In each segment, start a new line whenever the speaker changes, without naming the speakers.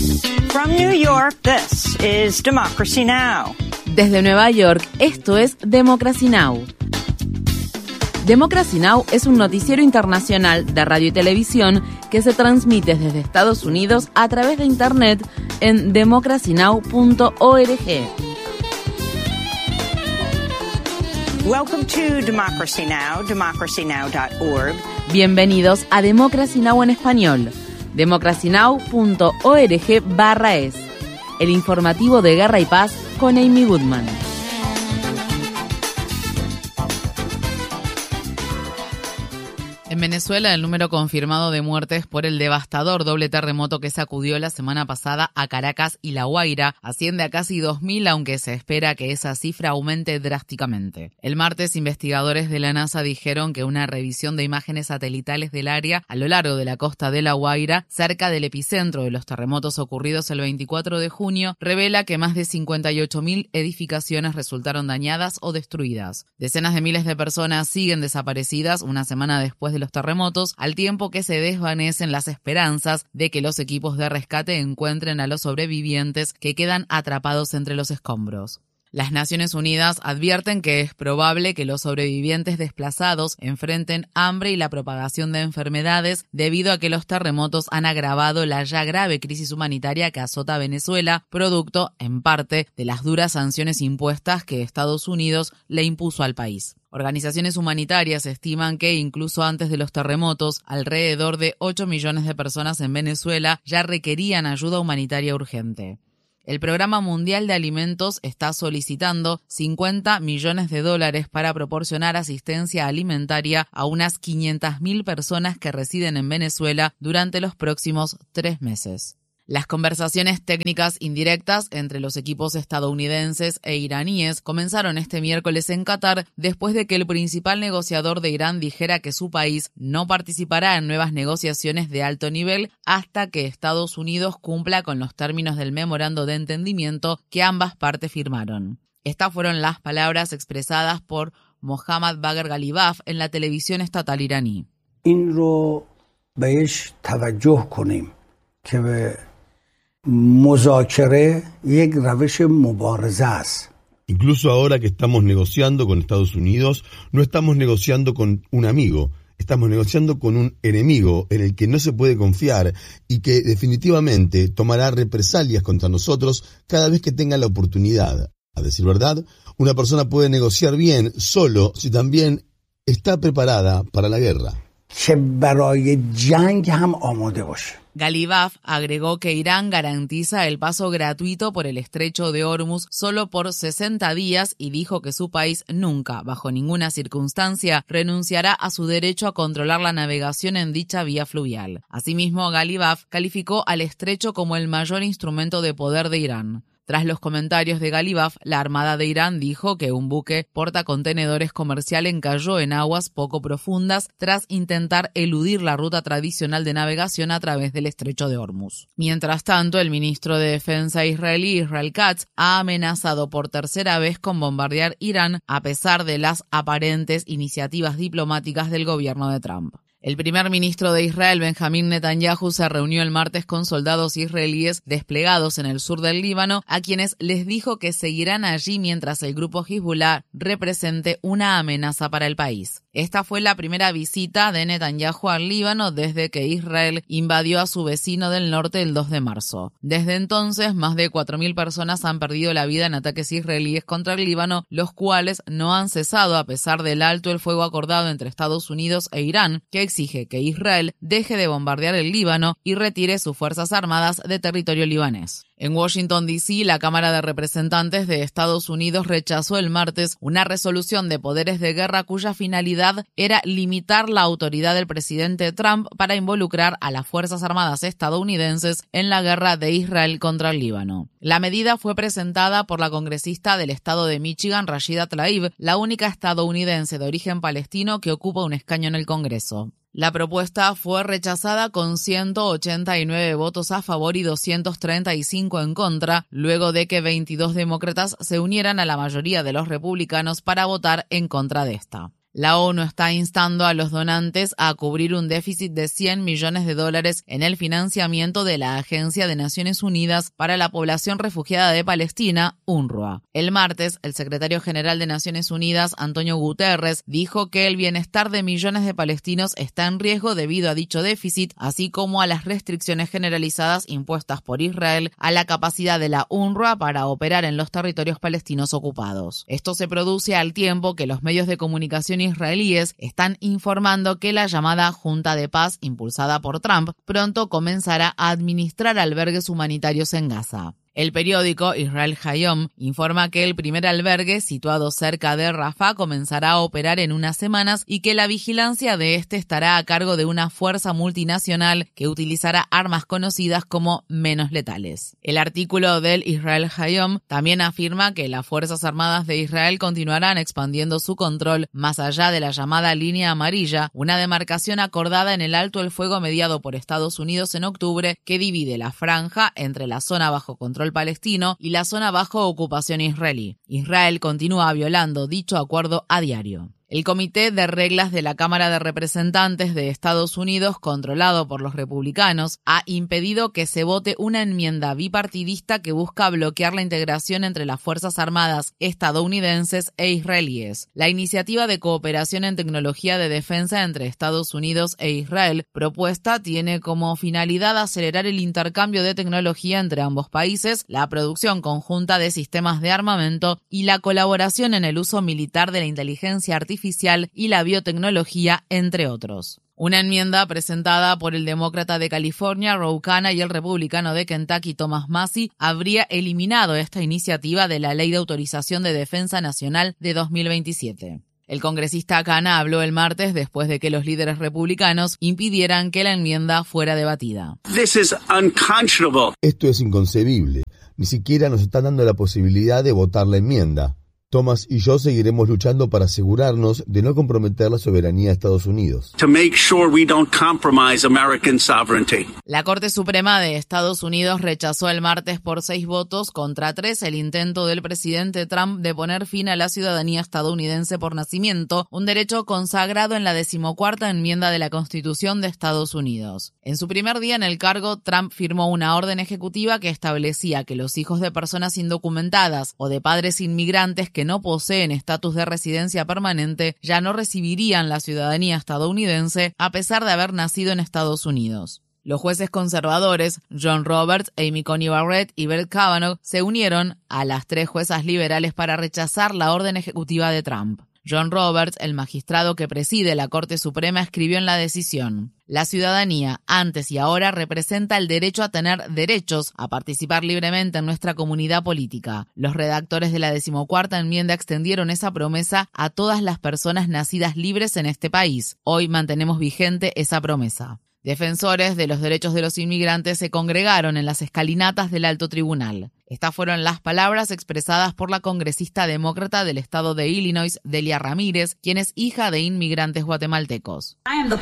From New York, this is Democracy Now!
Desde Nueva York, esto es Democracy Now! Democracy Now! Es un noticiero internacional de radio y televisión que se transmite desde Estados Unidos a través de Internet en democracynow.org.
Welcome to Democracy Now!, democracynow.org.
Bienvenidos a Democracy Now! En español, democracynow.org/es, el informativo de Guerra y Paz con Amy Goodman. En Venezuela, el número confirmado de muertes por el devastador doble terremoto que sacudió la semana pasada a Caracas y La Guaira asciende a casi 2.000, aunque se espera que esa cifra aumente drásticamente. El martes, investigadores de la NASA dijeron que una revisión de imágenes satelitales del área a lo largo de la costa de La Guaira, cerca del epicentro de los terremotos ocurridos el 24 de junio, revela que más de 58.000 edificaciones resultaron dañadas o destruidas. Decenas de miles de personas siguen desaparecidas una semana después de los terremotos, al tiempo que se desvanecen las esperanzas de que los equipos de rescate encuentren a los sobrevivientes que quedan atrapados entre los escombros. Las Naciones Unidas advierten que es probable que los sobrevivientes desplazados enfrenten hambre y la propagación de enfermedades debido a que los terremotos han agravado la ya grave crisis humanitaria que azota a Venezuela, producto, en parte, de las duras sanciones impuestas que Estados Unidos le impuso al país. Organizaciones humanitarias estiman que, incluso antes de los terremotos, alrededor de 8 millones de personas en Venezuela ya requerían ayuda humanitaria urgente. El Programa Mundial de Alimentos está solicitando $50 millones para proporcionar asistencia alimentaria a unas 500.000 personas que residen en Venezuela durante los próximos 3 meses. Las conversaciones técnicas indirectas entre los equipos estadounidenses e iraníes comenzaron este miércoles en Qatar después de que el principal negociador de Irán dijera que su país no participará en nuevas negociaciones de alto nivel hasta que Estados Unidos cumpla con los términos del memorando de entendimiento que ambas partes firmaron. Estas fueron las palabras expresadas por Mohammad Bagher Ghalibaf en la televisión estatal iraní.
این رو بهش توجه کنیم که مذاکره یک روش مبارزه است.
Incluso ahora que estamos negociando con Estados Unidos, no estamos negociando con un amigo, estamos negociando con un enemigo en el que no se puede confiar y que definitivamente tomará represalias contra nosotros cada vez que tenga la oportunidad. A decir verdad, una persona puede negociar bien solo si también está preparada para la guerra.
که برای جنگ هم آماده باشه.
Ghalibaf agregó que Irán garantiza el paso gratuito por el estrecho de Hormuz solo por 60 días y dijo que su país nunca, bajo ninguna circunstancia, renunciará a su derecho a controlar la navegación en dicha vía fluvial. Asimismo, Ghalibaf calificó al estrecho como el mayor instrumento de poder de Irán. Tras los comentarios de Ghalibaf, la Armada de Irán dijo que un buque portacontenedores comercial encalló en aguas poco profundas tras intentar eludir la ruta tradicional de navegación a través del estrecho de Hormuz. Mientras tanto, el ministro de Defensa israelí, Israel Katz, ha amenazado por tercera vez con bombardear Irán a pesar de las aparentes iniciativas diplomáticas del gobierno de Trump. El primer ministro de Israel, Benjamín Netanyahu, se reunió el martes con soldados israelíes desplegados en el sur del Líbano, a quienes les dijo que seguirán allí mientras el grupo Hezbollah represente una amenaza para el país. Esta fue la primera visita de Netanyahu al Líbano desde que Israel invadió a su vecino del norte el 2 de marzo. Desde entonces, más de 4.000 personas han perdido la vida en ataques israelíes contra el Líbano, los cuales no han cesado a pesar del alto el fuego acordado entre Estados Unidos e Irán, que exige que Israel deje de bombardear el Líbano y retire sus fuerzas armadas de territorio libanés. En Washington, D.C., la Cámara de Representantes de Estados Unidos rechazó el martes una resolución de poderes de guerra cuya finalidad era limitar la autoridad del presidente Trump para involucrar a las Fuerzas Armadas estadounidenses en la guerra de Israel contra el Líbano. La medida fue presentada por la congresista del estado de Michigan, Rashida Tlaib, la única estadounidense de origen palestino que ocupa un escaño en el Congreso. La propuesta fue rechazada con 189 votos a favor y 235 en contra, luego de que 22 demócratas se unieran a la mayoría de los republicanos para votar en contra de esta. La ONU está instando a los donantes a cubrir un déficit de $100 millones en el financiamiento de la Agencia de Naciones Unidas para la Población Refugiada de Palestina, UNRWA. El martes, el secretario general de Naciones Unidas, Antonio Guterres, dijo que el bienestar de millones de palestinos está en riesgo debido a dicho déficit, así como a las restricciones generalizadas impuestas por Israel a la capacidad de la UNRWA para operar en los territorios palestinos ocupados. Esto se produce al tiempo que los medios de comunicación israelíes están informando que la llamada Junta de Paz, impulsada por Trump, pronto comenzará a administrar albergues humanitarios en Gaza. El periódico Israel Hayom informa que el primer albergue, situado cerca de Rafah, comenzará a operar en unas semanas y que la vigilancia de este estará a cargo de una fuerza multinacional que utilizará armas conocidas como menos letales. El artículo del Israel Hayom también afirma que las Fuerzas Armadas de Israel continuarán expandiendo su control más allá de la llamada línea amarilla, una demarcación acordada en el alto el fuego mediado por Estados Unidos en octubre que divide la franja entre la zona bajo control palestino y la zona bajo ocupación israelí. Israel continúa violando dicho acuerdo a diario. El Comité de Reglas de la Cámara de Representantes de Estados Unidos, controlado por los republicanos, ha impedido que se vote una enmienda bipartidista que busca bloquear la integración entre las Fuerzas Armadas estadounidenses e israelíes. La iniciativa de cooperación en tecnología de defensa entre Estados Unidos e Israel propuesta tiene como finalidad acelerar el intercambio de tecnología entre ambos países, la producción conjunta de sistemas de armamento y la colaboración en el uso militar de la inteligencia artificial y la biotecnología, entre otros. Una enmienda presentada por el demócrata de California, Ro Khanna, y el republicano de Kentucky, Thomas Massie, habría eliminado esta iniciativa de la Ley de Autorización de Defensa Nacional de 2027. El congresista Khanna habló el martes después de que los líderes republicanos impidieran que la enmienda fuera debatida.
Esto es inconcebible. Ni siquiera nos están dando la posibilidad de votar la enmienda. Thomas y yo seguiremos luchando para asegurarnos de no comprometer la soberanía de Estados Unidos.
La Corte Suprema de Estados Unidos rechazó el martes por 6 votos contra 3 el intento del presidente Trump de poner fin a la ciudadanía estadounidense por nacimiento, un derecho consagrado en la 14ª enmienda de la Constitución de Estados Unidos. En su primer día en el cargo, Trump firmó una orden ejecutiva que establecía que los hijos de personas indocumentadas o de padres inmigrantes que no poseen estatus de residencia permanente ya no recibirían la ciudadanía estadounidense a pesar de haber nacido en Estados Unidos. Los jueces conservadores, John Roberts, Amy Coney Barrett y Brett Kavanaugh, se unieron a las 3 juezas liberales para rechazar la orden ejecutiva de Trump. John Roberts, el magistrado que preside la Corte Suprema, escribió en la decisión: la ciudadanía, antes y ahora, representa el derecho a tener derechos, a participar libremente en nuestra comunidad política. Los redactores de la 14ª enmienda extendieron esa promesa a todas las personas nacidas libres en este país. Hoy mantenemos vigente esa promesa. Defensores de los derechos de los inmigrantes se congregaron en las escalinatas del alto tribunal. Estas fueron las palabras expresadas por la congresista demócrata del estado de Illinois, Delia Ramírez, quien es hija de inmigrantes guatemaltecos.
I am the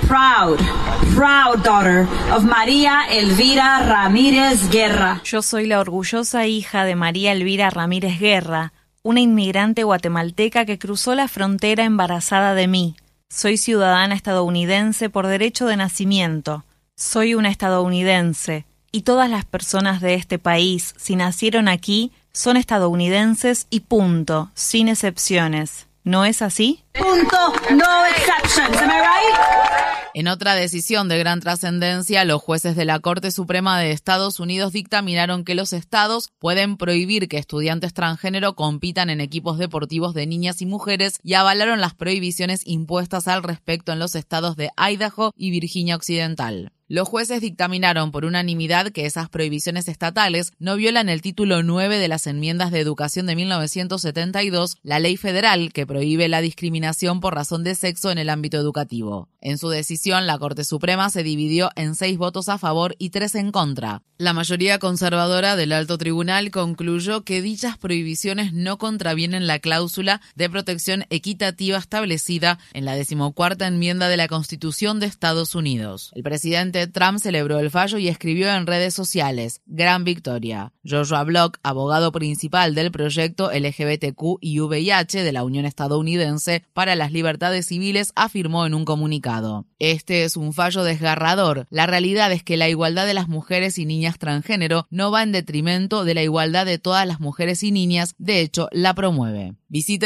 proud daughter of María Elvira Ramírez Guerra.
Yo soy la orgullosa hija de María Elvira Ramírez Guerra, una inmigrante guatemalteca que cruzó la frontera embarazada de mí. Soy ciudadana estadounidense por derecho de nacimiento. Soy una estadounidense. Y todas las personas de este país, si nacieron aquí, son estadounidenses y punto, sin excepciones. ¿No es así?
Punto, no exceptions, am I right?
En otra decisión de gran trascendencia, los jueces de la Corte Suprema de Estados Unidos dictaminaron que los estados pueden prohibir que estudiantes transgénero compitan en equipos deportivos de niñas y mujeres y avalaron las prohibiciones impuestas al respecto en los estados de Idaho y Virginia Occidental. Los jueces dictaminaron por unanimidad que esas prohibiciones estatales no violan el título 9 de las enmiendas de educación de 1972, la ley federal que prohíbe la discriminación por razón de sexo en el ámbito educativo. En su decisión, la Corte Suprema se dividió en 6 votos a favor y 3 en contra. La mayoría conservadora del alto tribunal concluyó que dichas prohibiciones no contravienen la cláusula de protección equitativa establecida en la 14ª enmienda de la Constitución de Estados Unidos. El presidente Trump celebró el fallo y escribió en redes sociales: gran victoria. Joshua Block, abogado principal del proyecto LGBTQ y VIH de la Unión Estadounidense para las Libertades Civiles, afirmó en un comunicado: "Este es un fallo desgarrador. La realidad es que la igualdad de las mujeres y niñas transgénero no va en detrimento de la igualdad de todas las mujeres y niñas, de hecho, la promueve". Visite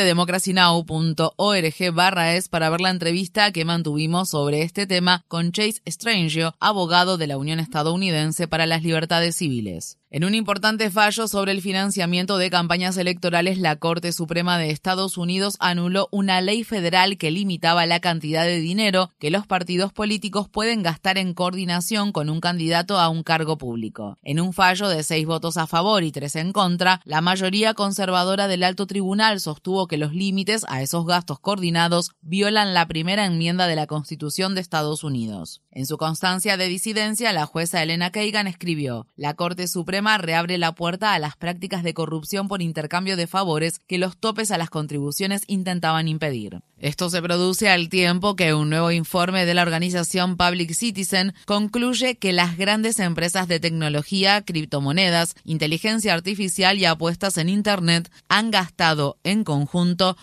democracynow.org/es para ver la entrevista que mantuvimos sobre este tema con Chase Strangio, abogado de la Unión Estadounidense para las Libertades Civiles. En un importante fallo sobre el financiamiento de campañas electorales, la Corte Suprema de Estados Unidos anuló una ley federal que limitaba la cantidad de dinero que los partidos políticos pueden gastar en coordinación con un candidato a un cargo público. En un fallo de 6 votos a favor y 3 en contra, la mayoría conservadora del alto tribunal sostuvo que los límites a esos gastos coordinados violan la primera enmienda de la Constitución de Estados Unidos. En su constancia de disidencia, la jueza Elena Kagan escribió: "La Corte Suprema reabre la puerta a las prácticas de corrupción por intercambio de favores que los topes a las contribuciones intentaban impedir". Esto se produce al tiempo que un nuevo informe de la organización Public Citizen concluye que las grandes empresas de tecnología, criptomonedas, inteligencia artificial y apuestas en Internet han gastado en conjunto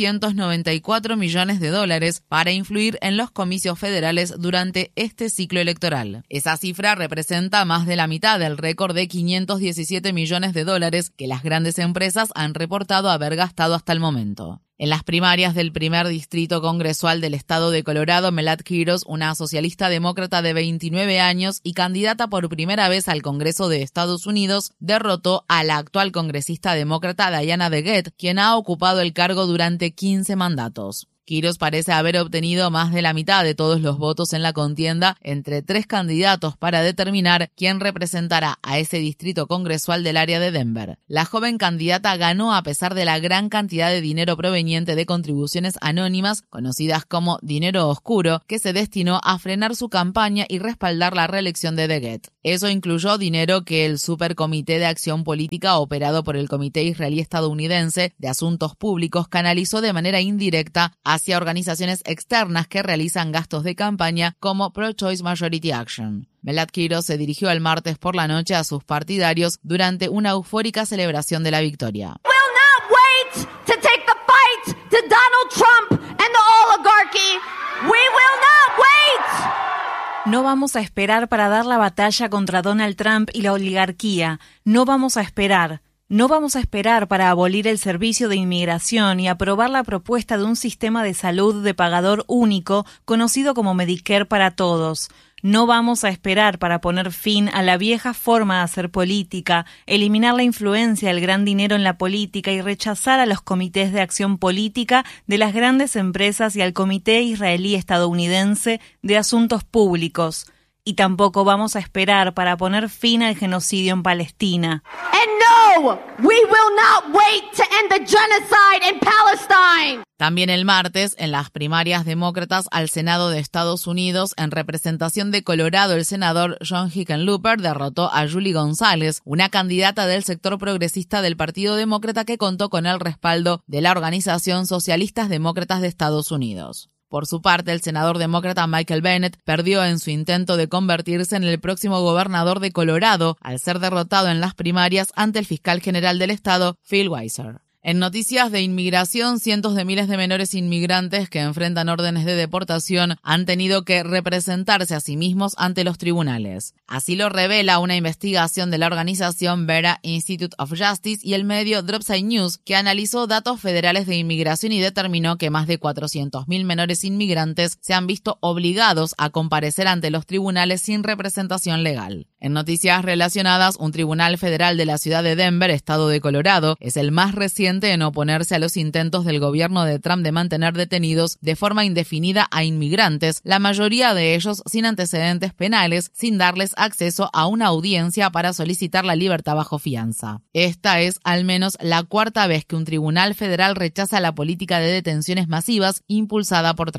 $294 millones para influir en los comicios federales durante este ciclo electoral. Esa cifra representa más de la mitad del récord de $517 millones que las grandes empresas han reportado haber gastado hasta el momento. En las primarias del primer distrito congresual del estado de Colorado, Melad Quiros, una socialista demócrata de 29 años y candidata por primera vez al Congreso de Estados Unidos, derrotó a la actual congresista demócrata Diana DeGette, quien ha ocupado el cargo durante 15 mandatos. Quiros parece haber obtenido más de la mitad de todos los votos en la contienda entre 3 candidatos para determinar quién representará a ese distrito congresual del área de Denver. La joven candidata ganó a pesar de la gran cantidad de dinero proveniente de contribuciones anónimas, conocidas como dinero oscuro, que se destinó a frenar su campaña y respaldar la reelección de DeGette. Eso incluyó dinero que el Supercomité de Acción Política, operado por el Comité Israelí Estadounidense de Asuntos Públicos, canalizó de manera indirecta hacia organizaciones externas que realizan gastos de campaña como Pro-Choice Majority Action. Melad Quiros se dirigió el martes por la noche a sus partidarios durante una eufórica celebración de la victoria.
No vamos a esperar para dar la batalla contra Donald Trump y la oligarquía. No vamos a esperar. No vamos a esperar para abolir el servicio de inmigración y aprobar la propuesta de un sistema de salud de pagador único, conocido como Medicare para todos. No vamos a esperar para poner fin a la vieja forma de hacer política, eliminar la influencia del gran dinero en la política y rechazar a los comités de acción política de las grandes empresas y al Comité Israelí Estadounidense de Asuntos Públicos. Y tampoco vamos a esperar para poner fin al genocidio en Palestina.
También el martes, en las primarias demócratas al Senado de Estados Unidos, en representación de Colorado, el senador John Hickenlooper derrotó a Julie González, una candidata del sector progresista del Partido Demócrata que contó con el respaldo de la organización Socialistas Demócratas de Estados Unidos. Por su parte, el senador demócrata Michael Bennet perdió en su intento de convertirse en el próximo gobernador de Colorado al ser derrotado en las primarias ante el fiscal general del estado, Phil Weiser. En noticias de inmigración, cientos de miles de menores inmigrantes que enfrentan órdenes de deportación han tenido que representarse a sí mismos ante los tribunales. Así lo revela una investigación de la organización Vera Institute of Justice y el medio Dropside News, que analizó datos federales de inmigración y determinó que más de 400.000 menores inmigrantes se han visto obligados a comparecer ante los tribunales sin representación legal. En noticias relacionadas, un tribunal federal de la ciudad de Denver, estado de Colorado, es el más reciente en oponerse a los intentos del gobierno de Trump de mantener detenidos de forma indefinida a inmigrantes, la mayoría de ellos sin antecedentes penales, sin darles acceso a una audiencia para solicitar la libertad bajo fianza. Esta es al menos la 4ª vez que un tribunal federal rechaza la política de detenciones masivas impulsada por Trump.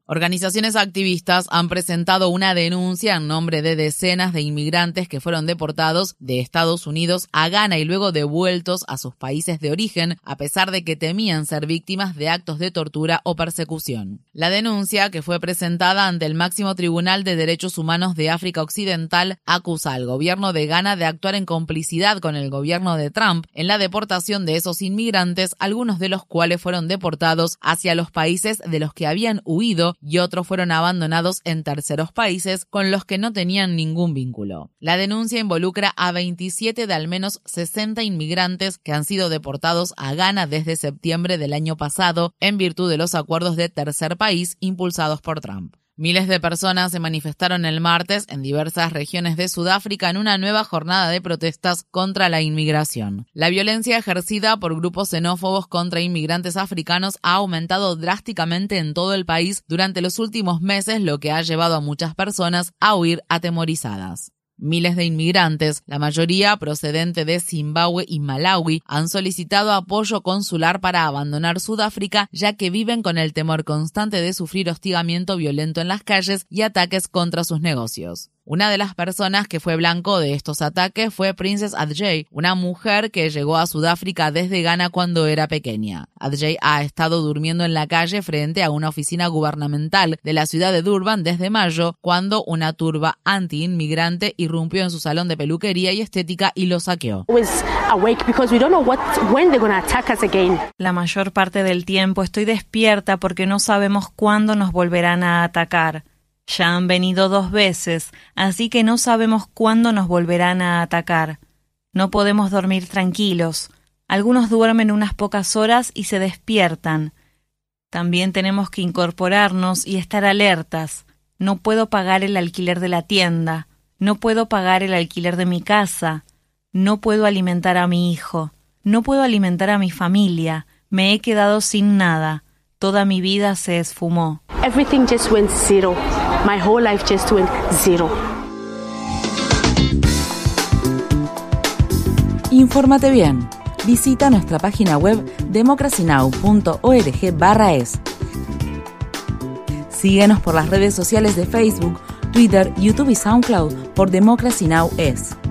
Organizaciones activistas han presentado una denuncia en nombre de decenas de inmigrantes que fueron deportados de Estados Unidos a Ghana y luego devueltos a sus países de origen, a pesar de que temían ser víctimas de actos de tortura o persecución. La denuncia, que fue presentada ante el máximo tribunal de derechos humanos de África Occidental, acusa al gobierno de Ghana de actuar en complicidad con el gobierno de Trump en la deportación de esos inmigrantes, algunos de los cuales fueron deportados hacia los países de los que habían huido y otros fueron abandonados en terceros países con los que no tenían ningún vínculo. La denuncia involucra a 27 de al menos 60 inmigrantes que han sido deportados a Ghana desde septiembre del año pasado en virtud de los acuerdos de tercer país impulsados por Trump. Miles de personas se manifestaron el martes en diversas regiones de Sudáfrica en una nueva jornada de protestas contra la inmigración. La violencia ejercida por grupos xenófobos contra inmigrantes africanos ha aumentado drásticamente en todo el país durante los últimos meses, lo que ha llevado a muchas personas a huir atemorizadas. Miles de inmigrantes, la mayoría procedente de Zimbabue y Malawi, han solicitado apoyo consular para abandonar Sudáfrica, ya que viven con el temor constante de sufrir hostigamiento violento en las calles y ataques contra sus negocios. Una de las personas que fue blanco de estos ataques fue Princess Adjei, una mujer que llegó a Sudáfrica desde Ghana cuando era pequeña. Adjei ha estado durmiendo en la calle frente a una oficina gubernamental de la ciudad de Durban desde mayo, cuando una turba anti-inmigrante irrumpió en su salón de peluquería y estética y lo saqueó.
La mayor parte del tiempo estoy despierta porque no sabemos cuándo nos volverán a atacar. Ya han venido 2 veces, así que no sabemos cuándo nos volverán a atacar. No podemos dormir tranquilos. Algunos duermen unas pocas horas y se despiertan. También tenemos que incorporarnos y estar alertas. No puedo pagar el alquiler de la tienda. No puedo pagar el alquiler de mi casa. No puedo alimentar a mi hijo. No puedo alimentar a mi familia. Me he quedado sin nada. Toda mi vida se esfumó.
Everything just went zero. My whole life just went zero.
Infórmate bien. Visita nuestra página web democracynow.org/es. Síguenos por las redes sociales de Facebook, Twitter, YouTube y SoundCloud por Democracy Now! Es.